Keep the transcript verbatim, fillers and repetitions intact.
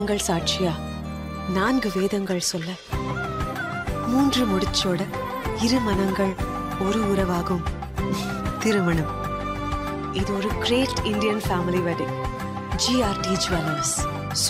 உங்கள் சாட்சியா நான்கு வேதங்கள் சொல்ல மூன்று முடிச்சோட இரு மனங்கள் ஒரு உறவாகும் திருமணம். இது ஒரு great Indian family wedding. GRT jewellers.